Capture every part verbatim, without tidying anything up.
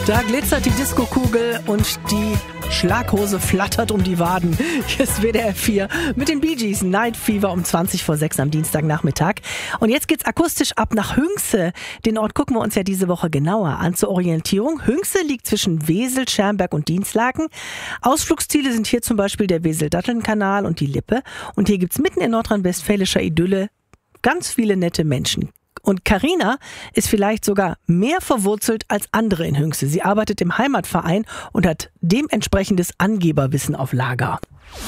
Da glitzert die Diskokugel und die Schlaghose flattert um die Waden. Hier ist W D R vier mit den Bee Gees, Night Fever um zwanzig vor sechs am Dienstagnachmittag. Und jetzt geht's akustisch ab nach Hünxe. Den Ort gucken wir uns ja diese Woche genauer an. Zur Orientierung: Hünxe liegt zwischen Wesel, Schermberg und Dinslaken. Ausflugsziele sind hier zum Beispiel der Wesel-Datteln-Kanal und die Lippe. Und hier gibt's mitten in nordrhein-westfälischer Idylle ganz viele nette Menschen. Und Carina ist vielleicht sogar mehr verwurzelt als andere in Hünxe. Sie arbeitet im Heimatverein und hat dementsprechendes Angeberwissen auf Lager.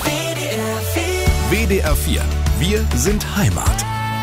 W D R vier. Wir sind Heimat.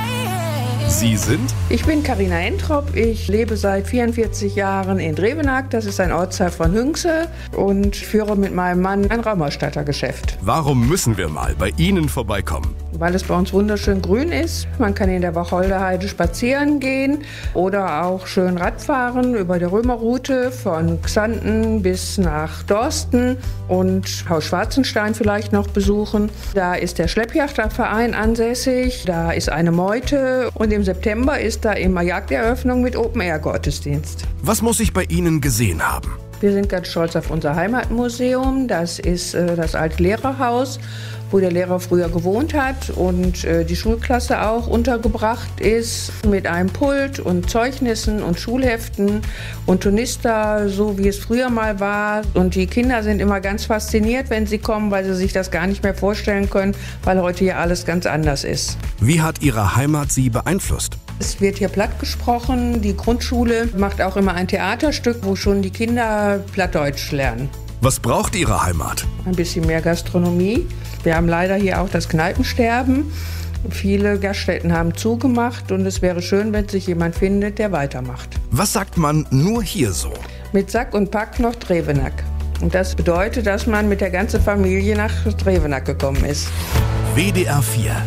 Sie sind? Ich bin Carina Entrop. Ich lebe seit vierundvierzig Jahren in Drevenack. Das ist ein Ortsteil von Hünxe. Und führe mit meinem Mann ein Raumausstattergeschäft. Warum müssen wir mal bei Ihnen vorbeikommen? Weil es bei uns wunderschön grün ist. Man kann in der Wacholderheide spazieren gehen oder auch schön Radfahren über der Römerroute von Xanten bis nach Dorsten und Haus Schwarzenstein vielleicht noch besuchen. Da ist der Schleppjachterverein ansässig, da ist eine Meute und im September ist da immer Jagderöffnung mit Open-Air-Gottesdienst. Was muss ich bei Ihnen gesehen haben? Wir sind ganz stolz auf unser Heimatmuseum. Das ist äh, das alte Lehrerhaus, wo der Lehrer früher gewohnt hat und äh, die Schulklasse auch untergebracht ist, mit einem Pult und Zeugnissen und Schulheften und Tonister, so wie es früher mal war. Und die Kinder sind immer ganz fasziniert, wenn sie kommen, weil sie sich das gar nicht mehr vorstellen können, weil heute hier alles ganz anders ist. Wie hat Ihre Heimat Sie beeinflusst? Es wird hier platt gesprochen. Die Grundschule macht auch immer ein Theaterstück, wo schon die Kinder Plattdeutsch lernen. Was braucht Ihre Heimat? Ein bisschen mehr Gastronomie. Wir haben leider hier auch das Kneipensterben. Viele Gaststätten haben zugemacht und es wäre schön, wenn sich jemand findet, der weitermacht. Was sagt man nur hier so? Mit Sack und Pack nach Drevenack. Und das bedeutet, dass man mit der ganzen Familie nach Drevenack gekommen ist. W D R vier.